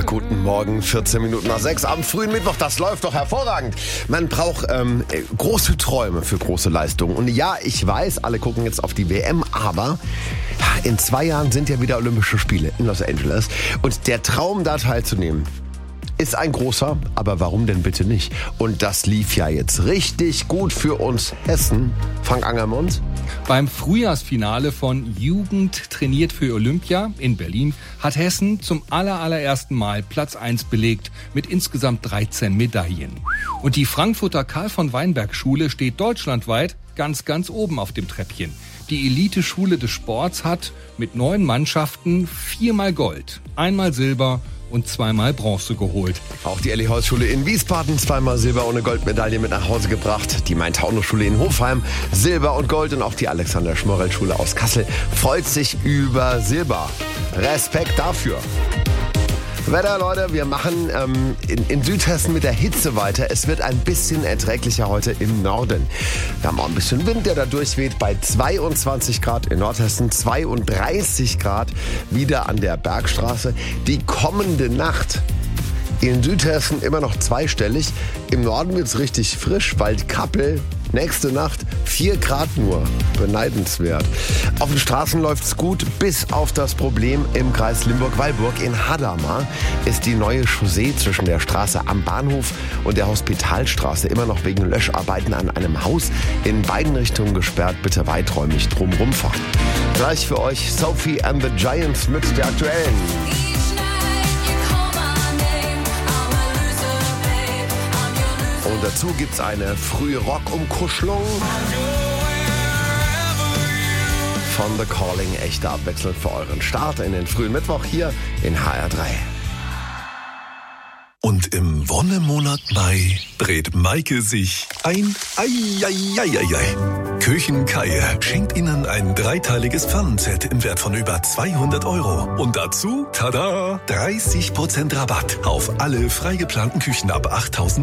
Guten Morgen, 14 Minuten nach 6 am frühen Mittwoch. Das läuft doch hervorragend. Man braucht große Träume für große Leistungen. Und ja, ich weiß, alle gucken jetzt auf die WM, aber in 2 Jahren sind ja wieder Olympische Spiele in Los Angeles. Und der Traum, da teilzunehmen, ist ein großer, aber warum denn bitte nicht? Und das lief ja jetzt richtig gut für uns Hessen. Frank Angermund. Beim Frühjahrsfinale von Jugend trainiert für Olympia in Berlin hat Hessen zum allerersten Mal Platz 1 belegt mit insgesamt 13 Medaillen. Und die Frankfurter Karl-von-Weinberg-Schule steht deutschlandweit ganz oben auf dem Treppchen. Die Elite-Schule des Sports hat mit 9 Mannschaften 4-mal Gold, 1-mal Silber und 2-mal Bronze geholt. Auch die Elli-Haus-Schule in Wiesbaden 2-mal Silber ohne Goldmedaille mit nach Hause gebracht. Die Main-Taunus-Schule in Hofheim Silber und Gold und auch die Alexander-Schmorell-Schule aus Kassel freut sich über Silber. Respekt dafür. Wetter, Leute, wir machen in Südhessen mit der Hitze weiter. Es wird ein bisschen erträglicher heute im Norden. Wir haben auch ein bisschen Wind, der da durchweht bei 22 Grad in Nordhessen, 32 Grad wieder an der Bergstraße. Die kommende Nacht in Südhessen immer noch zweistellig. Im Norden wird es richtig frisch, Waldkappel. Nächste Nacht 4 Grad nur. Beneidenswert. Auf den Straßen läuft's gut, bis auf das Problem im Kreis Limburg-Weilburg. In Hadamar ist die neue Chaussee zwischen der Straße am Bahnhof und der Hospitalstraße immer noch wegen Löscharbeiten an einem Haus in beiden Richtungen gesperrt. Bitte weiträumig drumherum fahren. Gleich für euch Sophie and the Giants mit der aktuellen. Und dazu gibt's eine frühe Rock-Umkuschelung von The Calling. Echte Abwechslung für euren Start in den frühen Mittwoch hier in HR3. Und im Wonnemonat Mai dreht Maike sich ein Ei. Küchenkeier schenkt Ihnen ein 3-teiliges Pfannenset im Wert von über 200 €. Und dazu, tada, 30% Rabatt auf alle frei geplanten Küchen ab 8.000